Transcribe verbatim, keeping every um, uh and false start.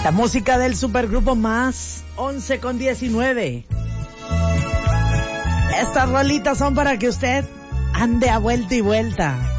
La música del supergrupo Más, once con diecinueve. Estas rolitas son para que usted ande a vuelta y vuelta.